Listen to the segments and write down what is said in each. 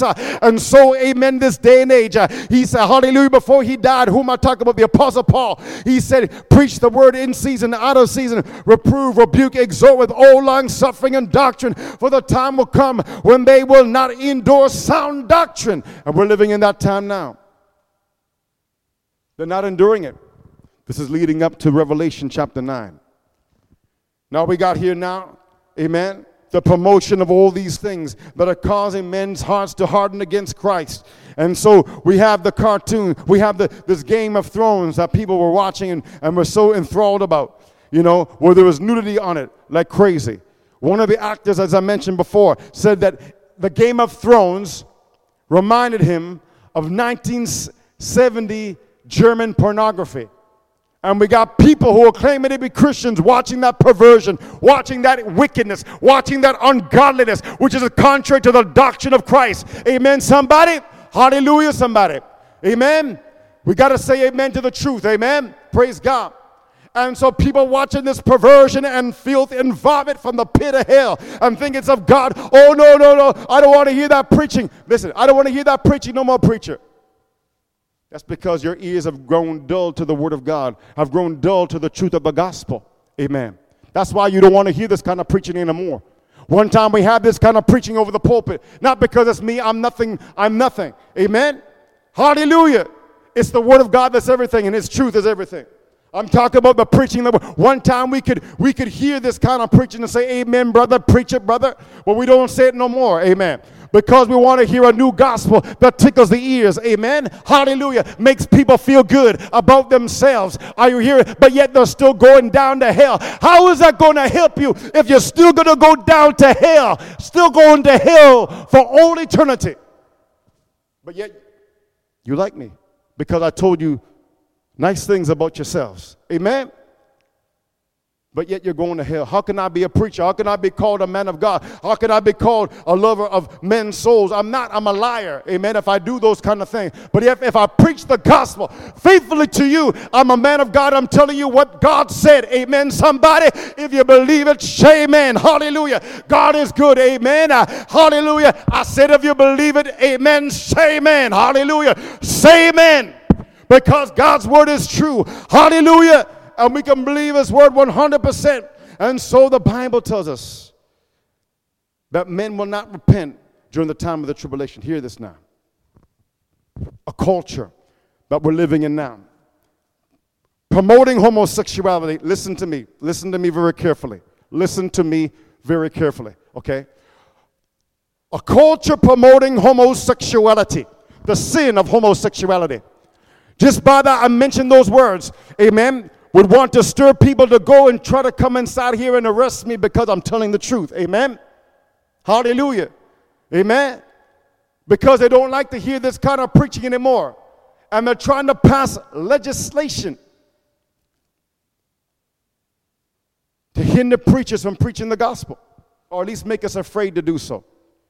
And so, amen, this day and age, he said, hallelujah, before he died, whom I talk about, the Apostle Paul, he said, preach the word in season, out of season, reprove, rebuke, exhort with all long suffering and doctrine, for the time will come when they will not endure sound doctrine. And we're living in that time now. They're not enduring it. This is leading up to Revelation chapter 9. Now we got here now, amen, the promotion of all these things that are causing men's hearts to harden against Christ. And so we have the cartoon, we have this Game of Thrones that people were watching and were so enthralled about, you know, where there was nudity on it like crazy. One of the actors, as I mentioned before, said that the Game of Thrones reminded him of 1970 German pornography. And we got people who are claiming to be Christians watching that perversion, watching that wickedness, watching that ungodliness, which is contrary to the doctrine of Christ. Amen, somebody? Hallelujah, somebody. Amen? We got to say amen to the truth. Amen? Praise God. And so people watching this perversion and filth and vomit from the pit of hell and think it's of God. Oh, no, no, no. I don't want to hear that preaching. Listen, I don't want to hear that preaching. No more preacher. That's because your ears have grown dull to the word of God, have grown dull to the truth of the gospel. Amen. That's why you don't want to hear this kind of preaching anymore. One time we had this kind of preaching over the pulpit. Not because it's me, I'm nothing. Amen. Hallelujah. It's the word of God that's everything, and his truth is everything. I'm talking about the preaching. One time we could hear this kind of preaching and say, amen, brother, preach it, brother. But we don't say it no more. Amen. Because we want to hear a new gospel that tickles the ears. Amen. Hallelujah. Makes people feel good about themselves. Are you hearing? But yet they're still going down to hell. How is that going to help you if you're still going to go down to hell? Still going to hell for all eternity. But yet you like me because I told you nice things about yourselves. Amen. But yet you're going to hell. How can I be a preacher? How can I be called a man of God? How can I be called a lover of men's souls? I'm not. I'm a liar. Amen. If I do those kind of things. But if I preach the gospel faithfully to you, I'm a man of God. I'm telling you what God said. Amen. Somebody, if you believe it, say amen. Hallelujah. God is good. Amen. Hallelujah. I said if you believe it, amen. Say amen. Hallelujah. Say amen. Because God's word is true. Hallelujah. And we can believe his word 100%. And so the Bible tells us that men will not repent during the time of the tribulation. Hear this now. A culture that we're living in now. Promoting homosexuality. Listen to me. Listen to me very carefully. Listen to me very carefully. Okay? A culture promoting homosexuality. The sin of homosexuality. Just by that, I mentioned those words. Amen. Would want to stir people to go and try to come inside here and arrest me because I'm telling the truth. Amen. Hallelujah. Amen. Because they don't like to hear this kind of preaching anymore. And they're trying to pass legislation to hinder preachers from preaching the gospel. Or at least make us afraid to do so.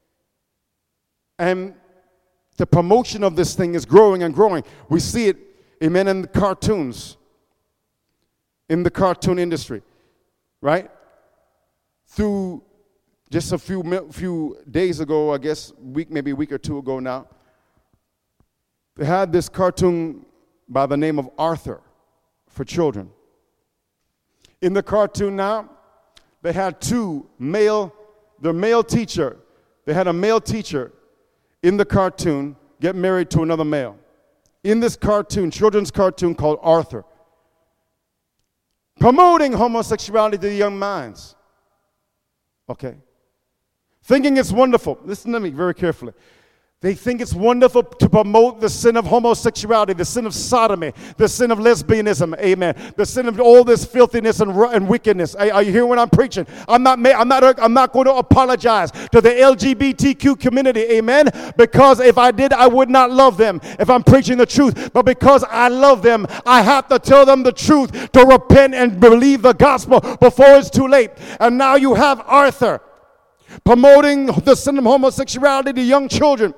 And the promotion of this thing is growing and growing. We see it, amen, in the cartoons. In the cartoon industry, right? Through just a few days ago, I guess, maybe a week or two ago now, they had this cartoon by the name of Arthur for children. In the cartoon now, they had the male teacher. They had a male teacher in the cartoon get married to another male. In this cartoon, children's cartoon called Arthur. Promoting homosexuality to the young minds. Okay. Thinking it's wonderful. Listen to me very carefully. They think it's wonderful to promote the sin of homosexuality, the sin of sodomy, the sin of lesbianism, amen. The sin of all this filthiness and wickedness. Are you hearing what I'm preaching? I'm not going to apologize to the LGBTQ community, amen. Because if I did, I would not love them if I'm preaching the truth. But because I love them, I have to tell them the truth, to repent and believe the gospel before it's too late. And now you have Arthur promoting the sin of homosexuality to young children.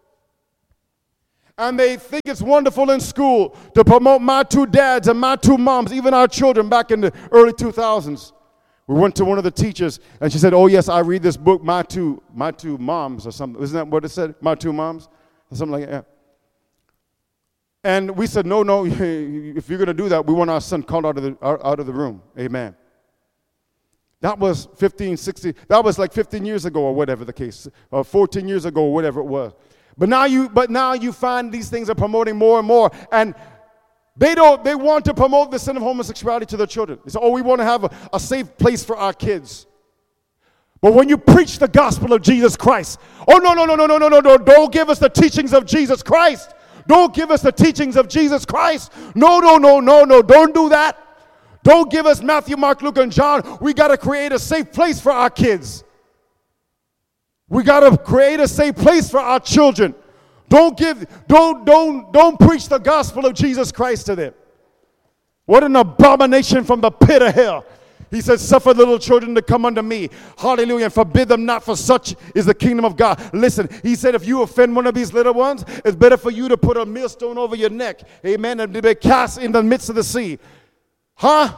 And they think it's wonderful in school to promote my two dads and my two moms, even our children back in the early 2000s. We went to one of the teachers, and she said, "Oh yes, I read this book, My Two Moms," or something. Isn't that what it said? My Two Moms, or something like that. And we said, "No, if you're going to do that, we want our son called out of the room." Amen. That was 15, 16. That was like 15 years ago, or whatever the case, or 14 years ago, or whatever it was. But now you find these things are promoting more and more, and they want to promote the sin of homosexuality to their children. They say, "Oh, we want to have a safe place for our kids." But when you preach the gospel of Jesus Christ, oh, no, don't give us the teachings of Jesus Christ. Don't give us the teachings of Jesus Christ. No, don't do that. Don't give us Matthew, Mark, Luke, and John. We got to create a safe place for our kids. We got to create a safe place for our children. Don't preach the gospel of Jesus Christ to them. What an abomination from the pit of hell. He said, "Suffer little children to come unto me. Hallelujah. And forbid them not, for such is the kingdom of God." Listen, he said, if you offend one of these little ones, it's better for you to put a millstone over your neck. Amen. And to be cast in the midst of the sea. Huh?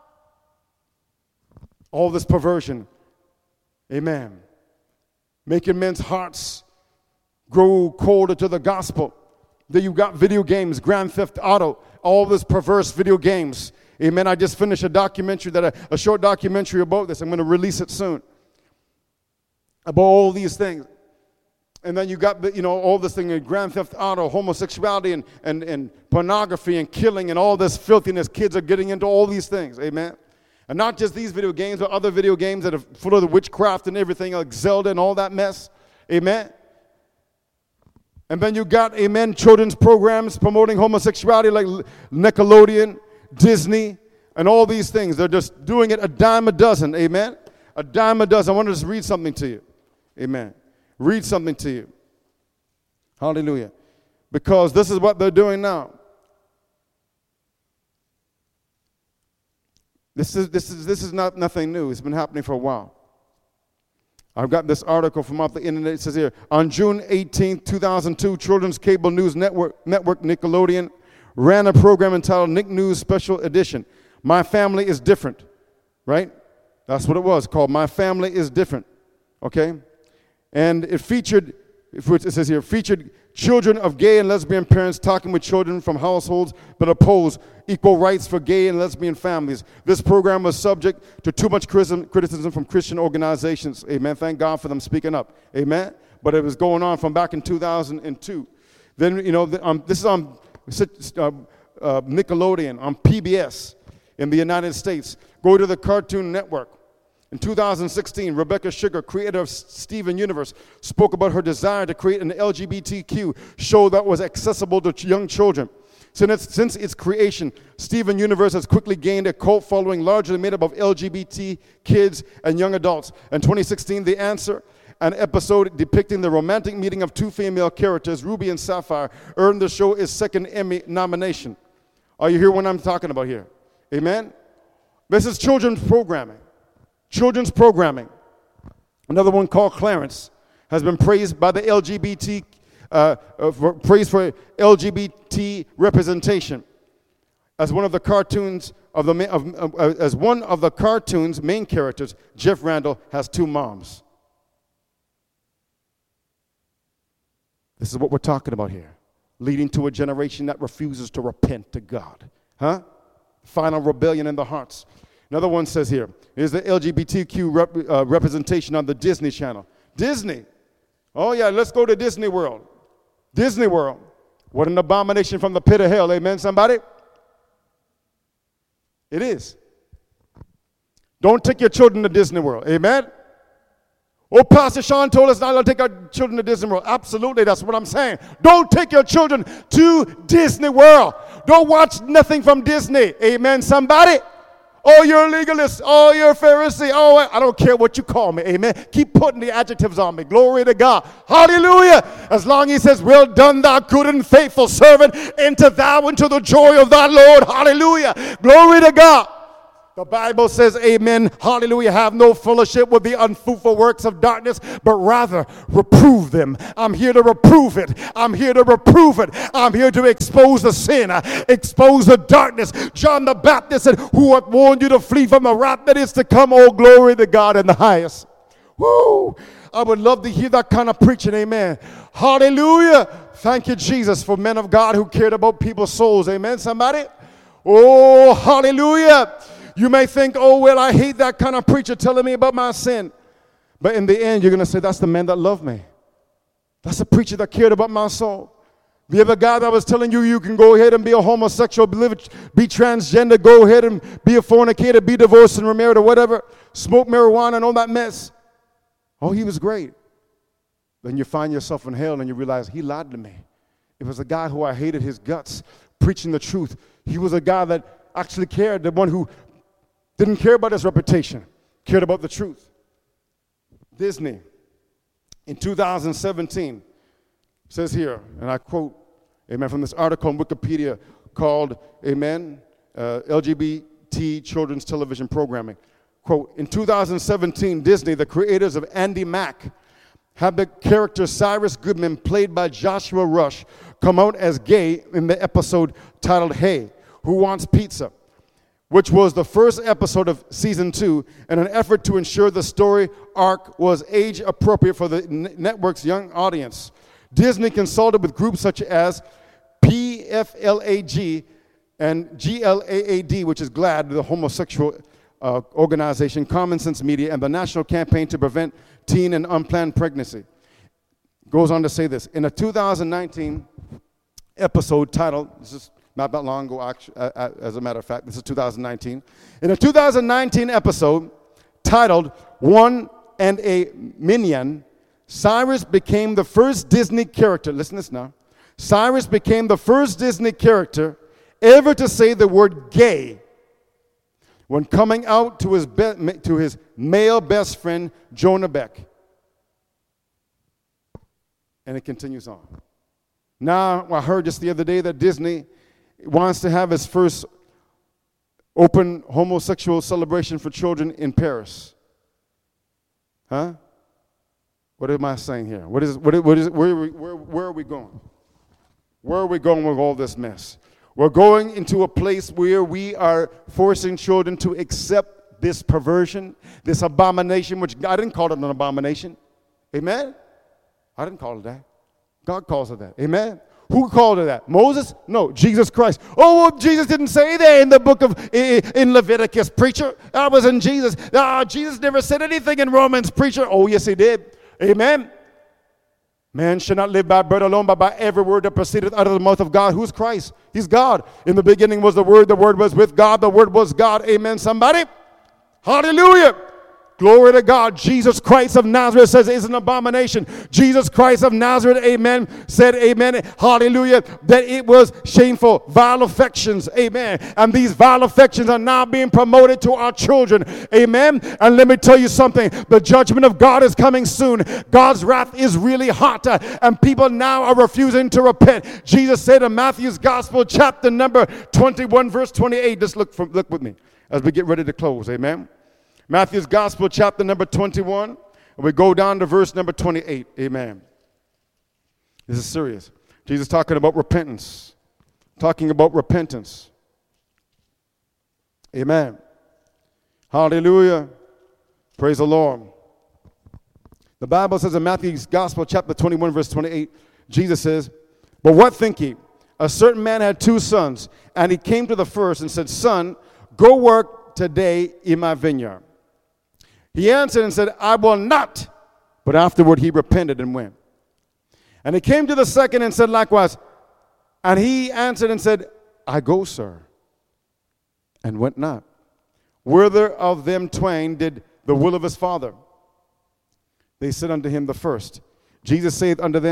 All this perversion. Amen. Making men's hearts grow colder to the gospel. Then you've got video games, Grand Theft Auto, all this perverse video games. Amen. I just finished a short documentary about this. I'm going to release it soon. About all these things. And then you got, all this thing in Grand Theft Auto, homosexuality and pornography and killing and all this filthiness. Kids are getting into all these things. Amen. And not just these video games, but other video games that are full of the witchcraft and everything, like Zelda and all that mess. Amen. And then you got, amen, children's programs promoting homosexuality like Nickelodeon, Disney, and all these things. They're just doing it a dime a dozen. Amen. A dime a dozen. I want to just read something to you. Amen. Read something to you. Hallelujah. Because this is what they're doing now. This is not nothing new. It's been happening for a while. I've got this article from off the internet. It says here, on June 18, 2002, Children's Cable News Network Nickelodeon ran a program entitled Nick News Special Edition. My Family is Different. Right? That's what it was, called My Family is Different. Okay? And it featured children of gay and lesbian parents talking with children from households that oppose equal rights for gay and lesbian families. This program was subject to too much criticism from Christian organizations. Amen. Thank God for them speaking up. Amen. But it was going on from back in 2002. Then, this is on Nickelodeon, on PBS in the United States. Go to the Cartoon Network. In 2016, Rebecca Sugar, creator of Steven Universe, spoke about her desire to create an LGBTQ show that was accessible to young children. Since its creation, Steven Universe has quickly gained a cult following largely made up of LGBT kids and young adults. In 2016, The Answer, an episode depicting the romantic meeting of two female characters, Ruby and Sapphire, earned the show its second Emmy nomination. Are you hearing what I'm talking about here? Amen? This is children's programming. Children's programming. Another one called Clarence has been praised by the praised for LGBT representation as one of the cartoons as one of the cartoon's main characters. Jeff Randall has two moms. This is what we're talking about here, leading to a generation that refuses to repent to God. Final rebellion in the hearts. Another one says here, here's the LGBTQ representation on the Disney Channel. Disney. Oh, yeah, let's go to Disney World. Disney World. What an abomination from the pit of hell. Amen, somebody? It is. Don't take your children to Disney World. Amen? Oh, Pastor Sean told us not to take our children to Disney World. Absolutely, that's what I'm saying. Don't take your children to Disney World. Don't watch nothing from Disney. Amen, somebody? Oh, you're a legalist. Oh, you're a Pharisee. Oh, I don't care what you call me. Amen. Keep putting the adjectives on me. Glory to God. Hallelujah. As long as he says, well done, thou good and faithful servant. Enter thou into the joy of thy Lord. Hallelujah. Glory to God. The Bible says, amen, hallelujah, have no fellowship with the unfruitful works of darkness, but rather reprove them. I'm here to reprove it. I'm here to reprove it. I'm here to expose the sin, expose the darkness. John the Baptist said, who hath warned you to flee from the wrath that is to come? Oh, glory to God in the highest. Woo! I would love to hear that kind of preaching, amen. Hallelujah. Thank you, Jesus, for men of God who cared about people's souls, amen, somebody? Oh, hallelujah. You may think, oh, well, I hate that kind of preacher telling me about my sin. But in the end, you're going to say, that's the man that loved me. That's the preacher that cared about my soul. The other guy that was telling you, you can go ahead and be a homosexual, be transgender, go ahead and be a fornicator, be divorced and remarried or whatever, smoke marijuana and all that mess. Oh, he was great. Then you find yourself in hell and you realize he lied to me. It was a guy who I hated his guts, preaching the truth. He was a guy that actually cared, the one who didn't care about his reputation, cared about the truth. Disney, in 2017, says here, and I quote, amen, from this article on Wikipedia called, amen, LGBT children's television programming. Quote, in 2017, Disney, the creators of Andy Mack, had the character Cyrus Goodman, played by Joshua Rush, come out as gay in the episode titled Hey, Who Wants Pizza?, which was the first episode of season 2, in an effort to ensure the story arc was age appropriate for the network's young audience. Disney consulted with groups such as PFLAG and GLAAD, which is GLAAD, the homosexual organization, Common Sense Media, and the National Campaign to Prevent Teen and Unplanned Pregnancy. Goes on to say this, in a 2019 episode titled, this is not that long ago, actually, as a matter of fact, this is 2019. In a 2019 episode titled One and a Minion, Cyrus became the first Disney character, listen to this now, Cyrus became the first Disney character ever to say the word gay when coming out to his male best friend, Jonah Beck. And it continues on. Now, I heard just the other day that Disney wants to have his first open homosexual celebration for children in Paris. Huh? What am I saying here? Where are we going? Where are we going with all this mess? We're going into a place where we are forcing children to accept this perversion, this abomination, which I didn't call it an abomination. Amen? I didn't call it that. God calls it that. Amen? Who called it that? Moses? No, Jesus Christ. Oh, well, Jesus didn't say that in the book of, in Leviticus, preacher. That was in Jesus. Jesus never said anything in Romans, preacher. Oh, yes, he did. Amen? Man should not live by bread alone, but by every word that proceedeth out of the mouth of God. Who's Christ? He's God. In the beginning was the Word was with God, the Word was God. Amen, somebody? Hallelujah. Glory to God. Jesus Christ of Nazareth says it's an abomination. Jesus Christ of Nazareth, amen, said, amen, hallelujah, that it was shameful. Vile affections, amen. And these vile affections are now being promoted to our children, amen. And let me tell you something. The judgment of God is coming soon. God's wrath is really hot, and people now are refusing to repent. Jesus said in Matthew's Gospel, chapter number 21, verse 28. Just look with me as we get ready to close, amen. Matthew's Gospel, chapter number 21, and we go down to verse number 28. Amen. This is serious. Jesus talking about repentance. Talking about repentance. Amen. Hallelujah. Praise the Lord. The Bible says in Matthew's Gospel, chapter 21, verse 28, Jesus says, but what think ye? A certain man had 2 sons, and he came to the first and said, Son, go work today in my vineyard. He answered and said, I will not. But afterward he repented and went. And he came to the second and said likewise. And he answered and said, I go, sir, and went not. Whither of them twain did the will of his father? They said unto him the first. Jesus saith unto them,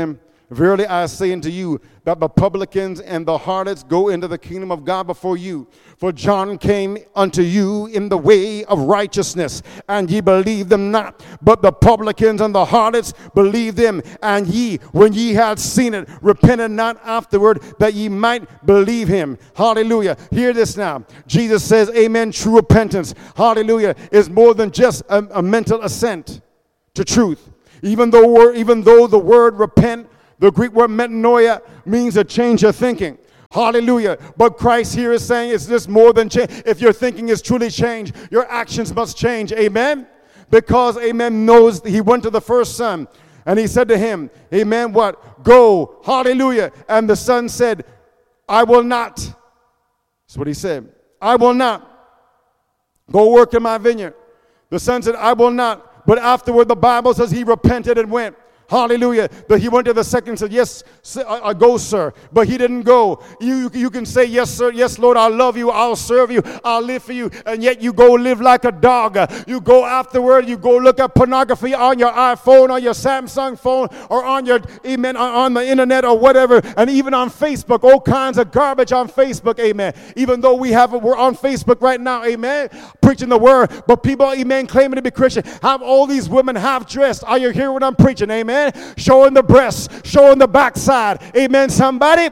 Verily I say unto you, that the publicans and the harlots go into the kingdom of God before you. For John came unto you in the way of righteousness, and ye believed them not. But the publicans and the harlots believed him. And ye, when ye had seen it, repented not afterward, that ye might believe him. Hallelujah. Hear this now. Jesus says, amen, true repentance, hallelujah, is more than just a mental assent to truth. Even though the word repent, the Greek word metanoia, means a change of thinking. Hallelujah. But Christ here is saying it's just more than change. If your thinking is truly changed, your actions must change. Amen? Because, amen, knows he went to the first son and he said to him, amen, what? Go. Hallelujah. And the son said, I will not. That's what he said. I will not. Go work in my vineyard. The son said, I will not. But afterward, the Bible says he repented and went. Hallelujah. But he went to the second and said, yes, I go, sir. But he didn't go. You can say, yes, sir. Yes, Lord, I love you. I'll serve you. I'll live for you. And yet you go live like a dog. You go afterward. You go look at pornography on your iPhone, on your Samsung phone, or on your, amen, on the internet or whatever. And even on Facebook, all kinds of garbage on Facebook, amen. Even though we're on Facebook right now, amen, preaching the word. But people, amen, claiming to be Christian, have all these women half dressed. Are you hearing what I'm preaching, amen? Showing the breasts, showing the backside, amen, somebody,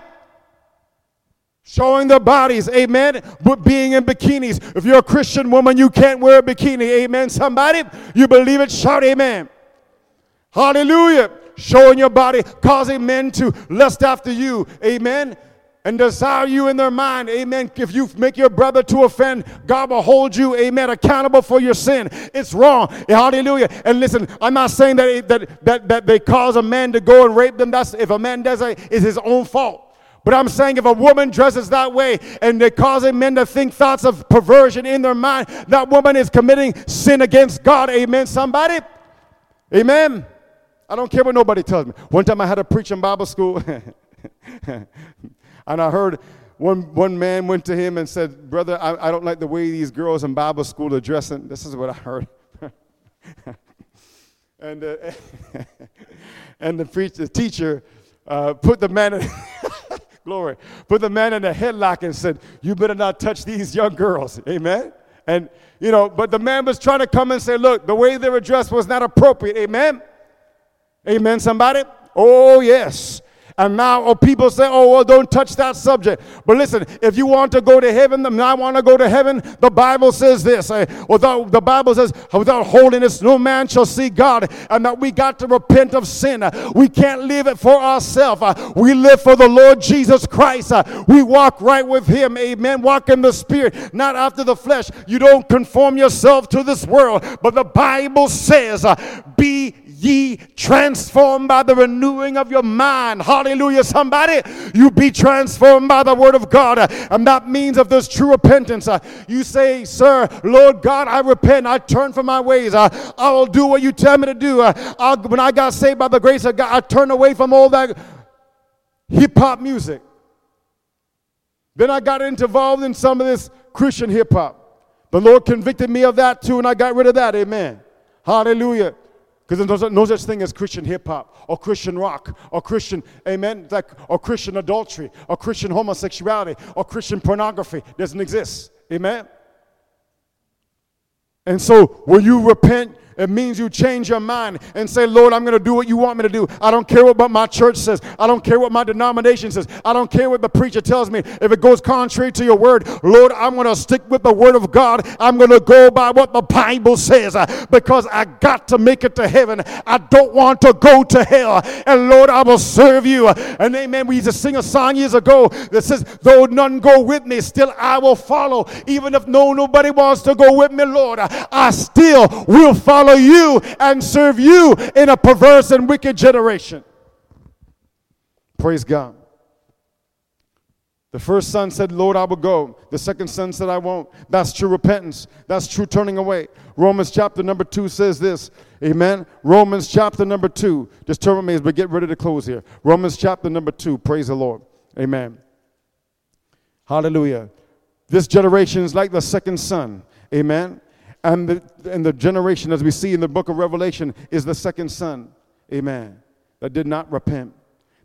showing the bodies, amen, but being in bikinis. If you're a Christian woman, you can't wear a bikini, amen, somebody, you believe it, shout amen. Hallelujah. Showing your body, causing men to lust after you, amen, and desire you in their mind, amen. If you make your brother to offend, God will hold you, amen, accountable for your sin. It's wrong, hallelujah. And listen, I'm not saying that they cause a man to go and rape them. That's, if a man does it, it's his own fault. But I'm saying if a woman dresses that way and they're causing men to think thoughts of perversion in their mind, that woman is committing sin against God, amen, somebody, amen. I don't care what nobody tells me. One time I had to preach in Bible school. And I heard one man went to him and said, brother, I don't like the way these girls in Bible school are dressing. This is what I heard. And the teacher put the man in glory, put the man in a headlock and said, you better not touch these young girls. Amen. And, you know, but the man was trying to come and say, look, the way they were dressed was not appropriate. Amen. Amen, somebody? Oh, yes. And now people say, oh, well, don't touch that subject. But listen, if you want to go to heaven, and I want to go to heaven, the Bible says this. The Bible says, without holiness, no man shall see God. And that we got to repent of sin. We can't live it for ourselves. We live for the Lord Jesus Christ. We walk right with him. Amen. Walk in the Spirit, not after the flesh. You don't conform yourself to this world. But the Bible says, be ye transformed by the renewing of your mind. Hallelujah, somebody. You be transformed by the word of God. And that means if there's true repentance, you say, sir, Lord God, I repent. I turn from my ways. I will do what you tell me to do. When I got saved by the grace of God, I turned away from all that hip-hop music. Then I got involved in some of this Christian hip-hop. The Lord convicted me of that too, and I got rid of that. Amen. Hallelujah. Because there's no such thing as Christian hip-hop or Christian rock or Christian, amen, or Christian adultery or Christian homosexuality or Christian pornography. It doesn't exist. Amen. And so when you repent, it means you change your mind and say, Lord, I'm going to do what you want me to do. I don't care what my church says. I don't care what my denomination says. I don't care what the preacher tells me. If it goes contrary to your word, Lord, I'm going to stick with the word of God. I'm going to go by what the Bible says because I got to make it to heaven. I don't want to go to hell. And Lord, I will serve you. And amen. We used to sing a song years ago that says, though none go with me, still I will follow. Even if nobody wants to go with me, Lord, I still will follow you and serve you in a perverse and wicked generation. Praise God. The first son said, Lord, I will go. The second son said, I won't. That's true repentance. That's true turning away. Romans chapter number 2 says this. Amen. Romans chapter number 2. Just turn with me as we get ready to close here. Romans chapter number 2. Praise the Lord. Amen. Hallelujah. This generation is like the second son. Amen. And the generation, as we see in the book of Revelation, is the second son, amen, that did not repent.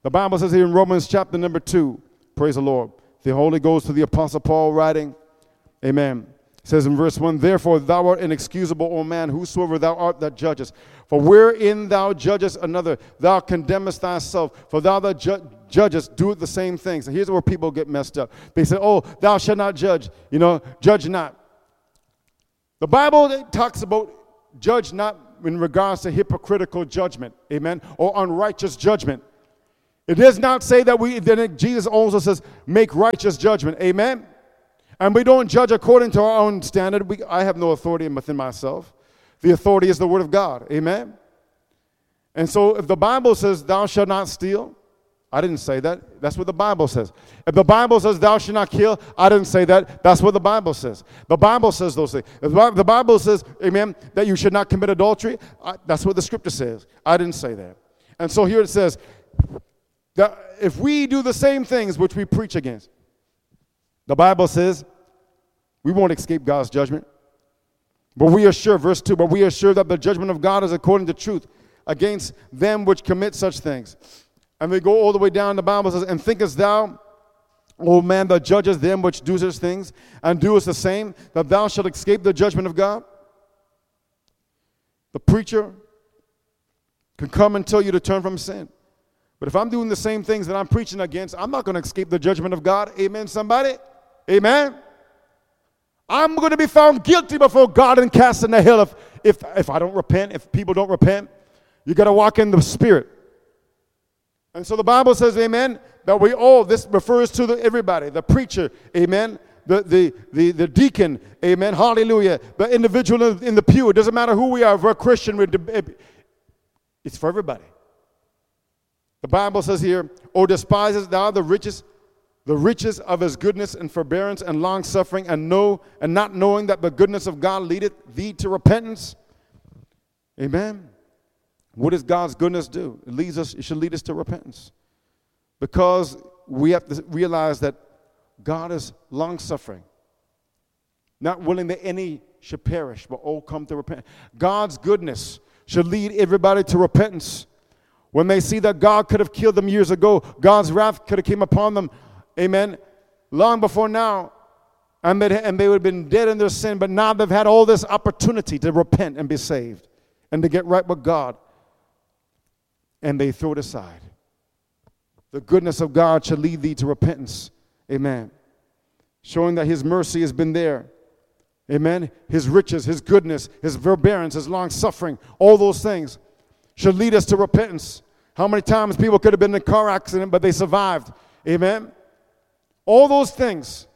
The Bible says here in Romans chapter number 2, praise the Lord, the Holy Ghost to the Apostle Paul writing, amen. It says in verse 1, therefore thou art inexcusable, O man, whosoever thou art that judgest. For wherein thou judgest another, thou condemnest thyself. For thou that judgest doeth the same things. And here's where people get messed up. They say, oh, thou shalt not judge. Judge not. The Bible talks about judge not in regards to hypocritical judgment, amen, or unrighteous judgment. It does not say that then Jesus also says, make righteous judgment, amen. And we don't judge according to our own standard. I have no authority within myself. The authority is the word of God. Amen? And so if the Bible says, thou shalt not steal, I didn't say that. That's what the Bible says. If the Bible says, thou shalt not kill, I didn't say that. That's what the Bible says. The Bible says those things. If the Bible says, amen, that you should not commit adultery, that's what the scripture says. I didn't say that. And so here it says that if we do the same things which we preach against, the Bible says we won't escape God's judgment. But we are sure, verse 2, but we are sure that the judgment of God is according to truth against them which commit such things. And we go all the way down, the Bible says, and thinkest thou, O man, that judgest them which do such things, and doest the same, that thou shalt escape the judgment of God? The preacher can come and tell you to turn from sin. But if I'm doing the same things that I'm preaching against, I'm not going to escape the judgment of God. Amen, somebody? Amen? I'm going to be found guilty before God and cast in the hell if I don't repent, if people don't repent. You got to walk in the Spirit. And so the Bible says, amen, that we all, this refers to everybody, the preacher, amen, the deacon, amen, hallelujah, the individual in the pew. It doesn't matter who we are, if we're a Christian, it's for everybody. The Bible says here, O despisest thou the riches of his goodness and forbearance and long-suffering, and not knowing that the goodness of God leadeth thee to repentance? Amen. What does God's goodness do? It should lead us to repentance. Because we have to realize that God is long-suffering, not willing that any should perish, but all come to repent. God's goodness should lead everybody to repentance. When they see that God could have killed them years ago, God's wrath could have came upon them, amen, long before now, and they would have been dead in their sin, but now they've had all this opportunity to repent and be saved and to get right with God, and they throw it aside. The goodness of God should lead thee to repentance, amen, showing that his mercy has been there, amen, his riches, his goodness, his forbearance, his long-suffering, all those things should lead us to repentance. How many times people could have been in a car accident, but they survived, amen? All those things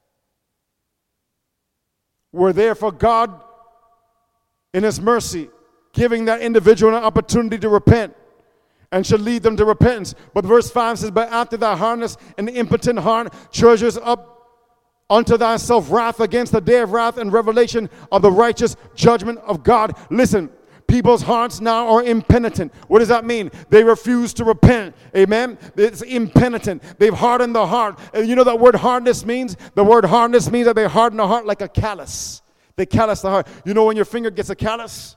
were there for God in his mercy, giving that individual an opportunity to repent and should lead them to repentance. But verse 5 says, but after thy hardness and impotent heart treasures up unto thyself wrath against the day of wrath and revelation of the righteous judgment of God. Listen, people's hearts now are impenitent. What does that mean? They refuse to repent. Amen? It's impenitent. They've hardened the heart. And you know that word hardness means? The word hardness means that they harden the heart like a callus. They callus the heart. You know when your finger gets a callus?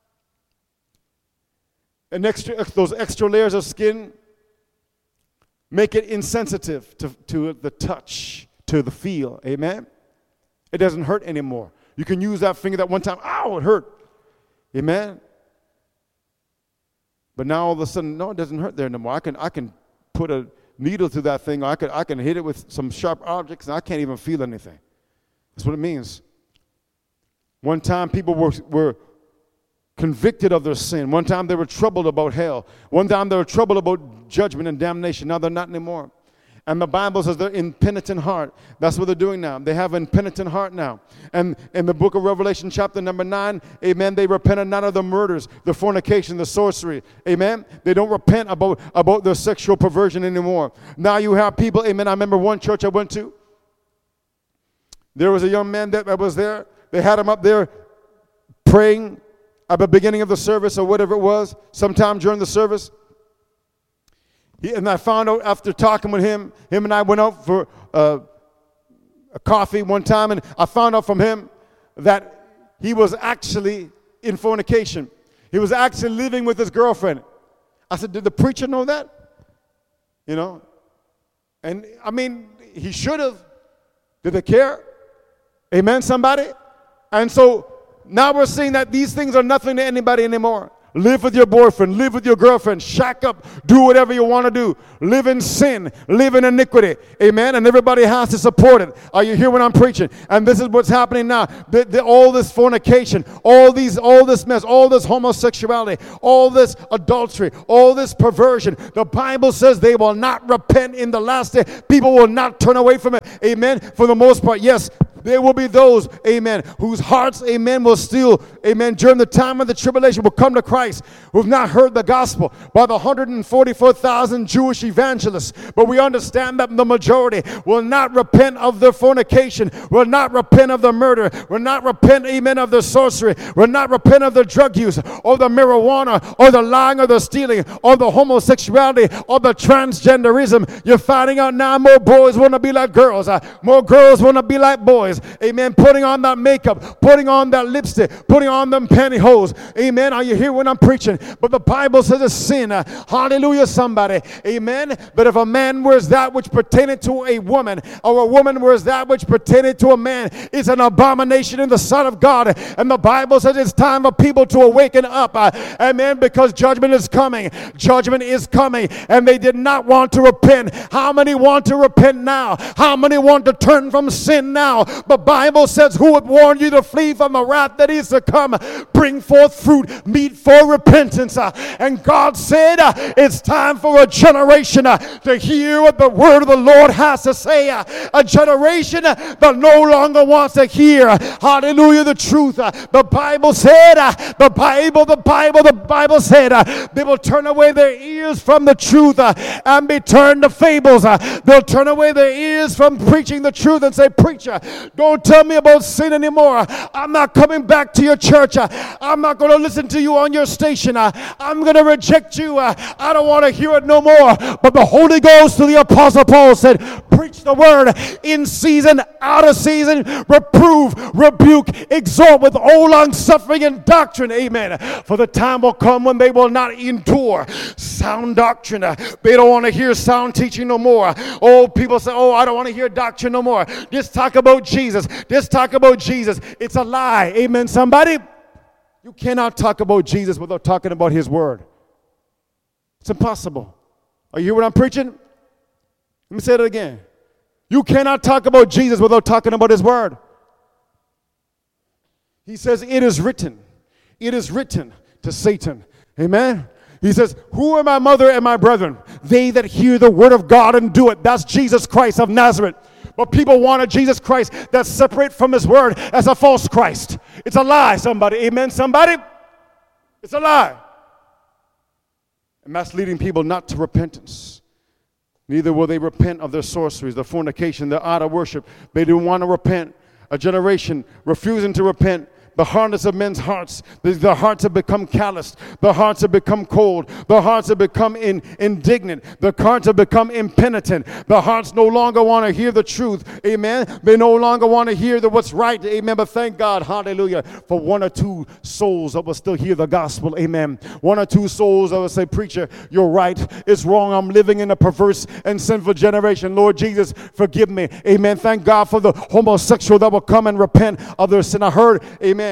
Those extra layers of skin make it insensitive to the touch, to the feel. Amen? It doesn't hurt anymore. You can use that finger that one time, ow, it hurt. Amen? But now all of a sudden, no, it doesn't hurt there anymore. I can put a needle through that thing, or I can hit it with some sharp objects, and I can't even feel anything. That's what it means. One time people were convicted of their sin. One time they were troubled about hell. One time they were troubled about judgment and damnation. Now they're not anymore. And the Bible says they're impenitent heart. That's what they're doing now. They have an impenitent heart now. And in the book of Revelation chapter number 9, amen, they repented not of the murders, the fornication, the sorcery. Amen. They don't repent about their sexual perversion anymore. Now you have people, amen. I remember one church I went to. There was a young man that was there. They had him up there praying at the beginning of the service or whatever it was, sometime during the service. And I found out after talking with him and I went out for a coffee one time, and I found out from him that he was actually in fornication. He was actually living with his girlfriend. I said, did the preacher know that? You know? And, I mean, he should have. Did they care? Amen, somebody? And so now we're seeing that these things are nothing to anybody anymore. Live with your boyfriend. Live with your girlfriend. Shack up. Do whatever you want to do. Live in sin. Live in iniquity. Amen? And everybody has to support it. Are you hearing what I'm preaching? And this is what's happening now. All this fornication, all this mess, all this homosexuality, all this adultery, all this perversion. The Bible says they will not repent in the last day. People will not turn away from it. Amen? For the most part, yes. There will be those, amen, whose hearts, amen, will still, amen, during the time of the tribulation will come to Christ, who have not heard the gospel by the 144,000 Jewish evangelists. But we understand that the majority will not repent of their fornication, will not repent of the murder, will not repent, amen, of the sorcery, will not repent of the drug use, or the marijuana, or the lying, or the stealing, or the homosexuality, or the transgenderism. You're finding out now more boys want to be like girls, more girls want to be like boys. Amen. Putting on that makeup, putting on that lipstick, putting on them pantyhose. Amen. Are you here when I'm preaching? But the Bible says it's sin. Hallelujah, somebody. Amen. But if a man wears that which pertaineth to a woman, or a woman wears that which pertaineth to a man, it's an abomination in the sight of God. And the Bible says it's time for people to awaken up. Amen. Because judgment is coming. Judgment is coming. And they did not want to repent. How many want to repent now? How many want to turn from sin now? The Bible says, who would warn you to flee from the wrath that is to come? Bring forth fruit, meet for repentance. And God said, it's time for a generation to hear what the word of the Lord has to say. A generation that no longer wants to hear, hallelujah, the truth. The Bible said, the Bible said, they will turn away their ears from the truth and be turned to fables. They'll turn away their ears from preaching the truth and say, preacher, don't tell me about sin anymore. I'm not coming back to your church. I'm not going to listen to you on your station. I'm going to reject you. I don't want to hear it no more. But the Holy Ghost to the Apostle Paul said, preach the word in season, out of season, reprove, rebuke, exhort with all long suffering and doctrine. Amen. For the time will come when they will not endure sound doctrine. They don't want to hear sound teaching no more. Oh, people say, oh, I don't want to hear doctrine no more. Just talk about Jesus. Just talk about Jesus. It's a lie. Amen, somebody? You cannot talk about Jesus without talking about his word. It's impossible. Are you hear what I'm preaching? Let me say it again. You cannot talk about Jesus without talking about his word. He says, it is written. It is written to Satan. Amen? He says, who are my mother and my brethren? They that hear the word of God and do it. That's Jesus Christ of Nazareth. But people want a Jesus Christ that's separate from his word as a false Christ. It's a lie, somebody. Amen, somebody? It's a lie. And that's leading people not to repentance. Neither will they repent of their sorceries, their fornication, their idol worship. They don't want to repent. A generation refusing to repent. The hardness of men's hearts. The hearts have become calloused. The hearts have become cold. The hearts have become indignant. The hearts have become impenitent. The hearts no longer want to hear the truth. Amen. They no longer want to hear what's right. Amen. But thank God, hallelujah, for one or two souls that will still hear the gospel. Amen. One or two souls that will say, preacher, you're right. It's wrong. I'm living in a perverse and sinful generation. Lord Jesus, forgive me. Amen. Thank God for the homosexual that will come and repent of their sin. I heard, amen,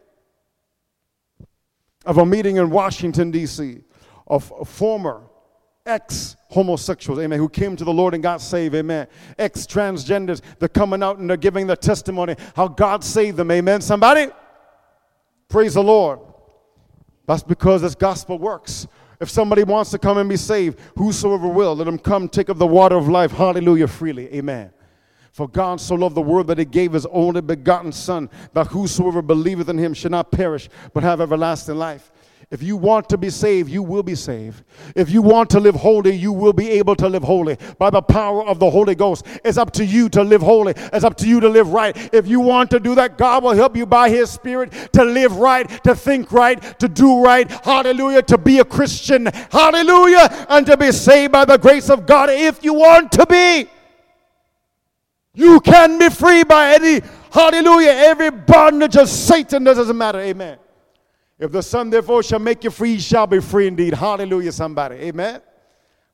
of a meeting in Washington, D.C. of former ex-homosexuals, amen, who came to the Lord and got saved, amen. Ex-transgenders, they're coming out and they're giving their testimony how God saved them, amen. Somebody? Praise the Lord. That's because this gospel works. If somebody wants to come and be saved, whosoever will, let him come take of the water of life, hallelujah, freely, amen. For God so loved the world that he gave his only begotten Son, that whosoever believeth in him should not perish, but have everlasting life. If you want to be saved, you will be saved. If you want to live holy, you will be able to live holy by the power of the Holy Ghost. It's up to you to live holy. It's up to you to live right. If you want to do that, God will help you by his Spirit to live right, to think right, to do right. Hallelujah. To be a Christian. Hallelujah. And to be saved by the grace of God if you want to be. You can be free by any, hallelujah, every bondage of Satan. That doesn't matter, amen. If the Son therefore shall make you free, you shall be free indeed. Hallelujah, somebody, amen.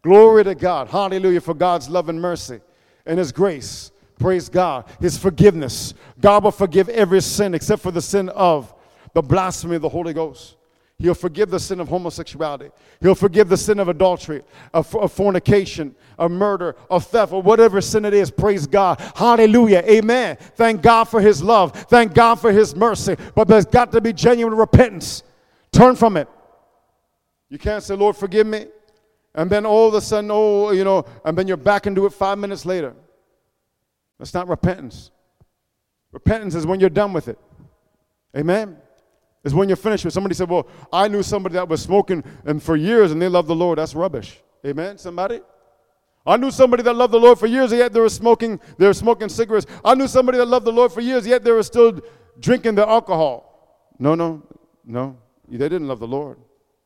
Glory to God. Hallelujah for God's love and mercy and His grace. Praise God. His forgiveness. God will forgive every sin except for the sin of the blasphemy of the Holy Ghost. He'll forgive the sin of homosexuality. He'll forgive the sin of adultery, of fornication, of murder, of theft, or whatever sin it is. Praise God. Hallelujah. Amen. Thank God for His love. Thank God for His mercy. But there's got to be genuine repentance. Turn from it. You can't say, Lord, forgive me. And then all of a sudden, and then you're back and do it 5 minutes later. That's not repentance. Repentance is when you're done with it. Amen. Is when you're finished with. Somebody said, well, I knew somebody that was smoking and for years and they loved the Lord. That's rubbish. Amen, somebody? I knew somebody that loved the Lord for years, yet they were smoking cigarettes. I knew somebody that loved the Lord for years, yet they were still drinking the alcohol. No. They didn't love the Lord.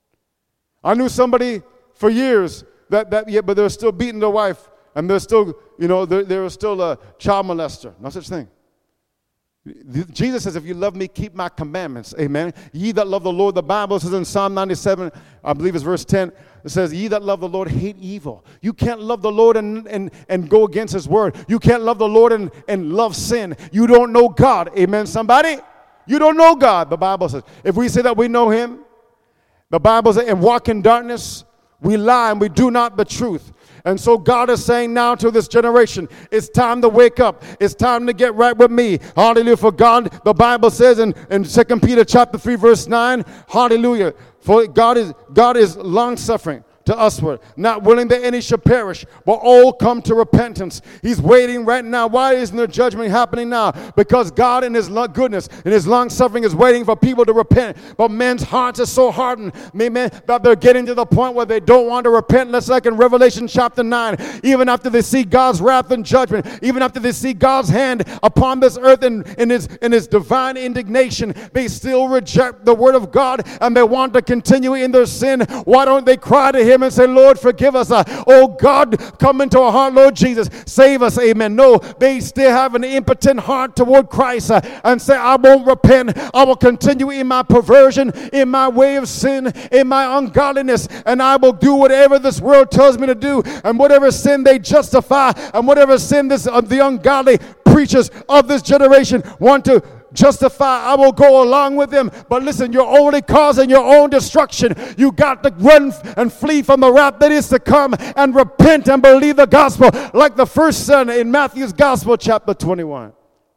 I knew somebody for years but they were still beating their wife and they're still, they were still a child molester. No such thing. Jesus says, if you love me, keep my commandments. Amen. Ye that love the Lord, the Bible says in Psalm 97, I believe it's verse 10, it says, ye that love the Lord hate evil. You can't love the Lord and go against His word. You can't love the Lord and love sin. You don't know God. Amen, somebody? You don't know God, the Bible says. If we say that we know Him, the Bible says, and walk in darkness, we lie and we do not the truth. And so God is saying now to this generation, it's time to wake up. It's time to get right with me. Hallelujah. For God, the Bible says in 2 Peter chapter 3, verse 9, hallelujah. For God is long-suffering to usward, not willing that any should perish, but all come to repentance. He's waiting right now. Why isn't there judgment happening now? Because God in His goodness and His long-suffering is waiting for people to repent. But men's hearts are so hardened, amen, that they're getting to the point where they don't want to repent. That's like in Revelation chapter 9. Even after they see God's wrath and judgment, even after they see God's hand upon this earth in His divine indignation, they still reject the word of God and they want to continue in their sin. Why don't they cry to Him and say, Lord, forgive us. Oh God, come into our heart, Lord Jesus, save us. Amen. No, they still have an impotent heart toward Christ and say, I won't repent. I will continue in my perversion, in my way of sin, in my ungodliness, and I will do whatever this world tells me to do, and whatever sin they justify, and whatever sin the ungodly preachers of this generation want to justify, I will go along with them. But listen, you're only causing your own destruction. You got to run and flee from the wrath that is to come and repent and believe the gospel, like the first son in Matthew's gospel chapter 21,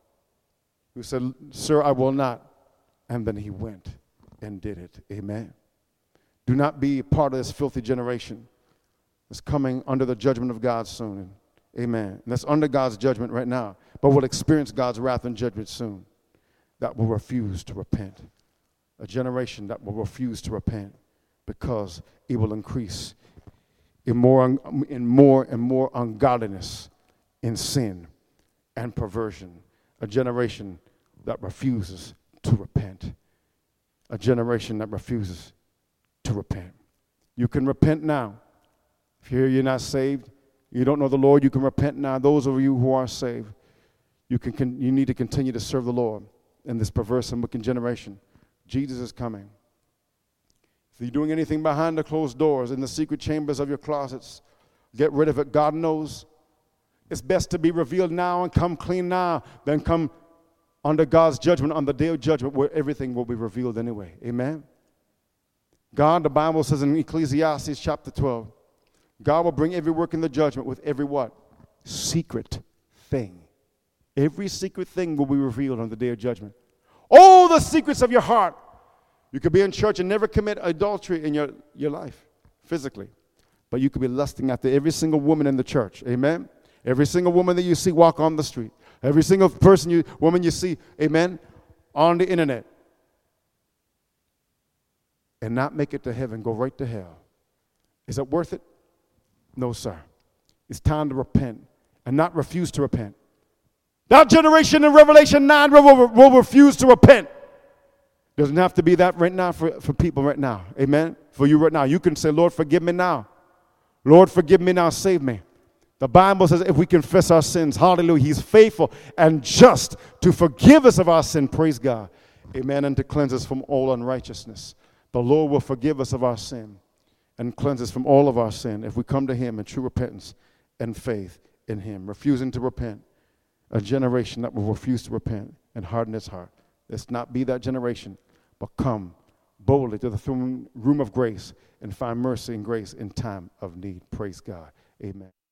who said, sir, I will not. And then he went and did it. Amen. Do not be part of this filthy generation that's coming under the judgment of God soon. Amen. And that's under God's judgment right now, but will experience God's wrath and judgment soon. That will refuse to repent. A generation that will refuse to repent because it will increase in more and more ungodliness, in sin and perversion. A generation that refuses to repent. A generation that refuses to repent. You can repent now. If you're not saved, you don't know the Lord, you can repent now. Those of you who are saved, you need to continue to serve the Lord in this perverse and wicked generation. Jesus is coming. If you're doing anything behind the closed doors, in the secret chambers of your closets, get rid of it. God knows. It's best to be revealed now and come clean now than come under God's judgment on the day of judgment where everything will be revealed anyway. Amen? God, the Bible says in Ecclesiastes chapter 12, God will bring every work in the judgment with every what? Secret thing. Every secret thing will be revealed on the day of judgment. All the secrets of your heart. You could be in church and never commit adultery in your life, physically. But you could be lusting after every single woman in the church. Amen? Every single woman that you see walk on the street. Every single woman you see, amen, on the internet. And not make it to heaven, go right to hell. Is it worth it? No, sir. It's time to repent and not refuse to repent. That generation in Revelation 9 will refuse to repent. Doesn't have to be that right now for people right now. Amen? For you right now. You can say, Lord, forgive me now. Lord, forgive me now. Save me. The Bible says if we confess our sins, hallelujah, He's faithful and just to forgive us of our sin. Praise God. Amen. And to cleanse us from all unrighteousness. The Lord will forgive us of our sin. and cleanse us from all of our sin if we come to him in true repentance and faith in him, refusing to repent. A generation that will refuse to repent and harden its heart. Let's not be that generation, but come boldly to the throne room of grace and find mercy and grace in time of need. Praise God. Amen.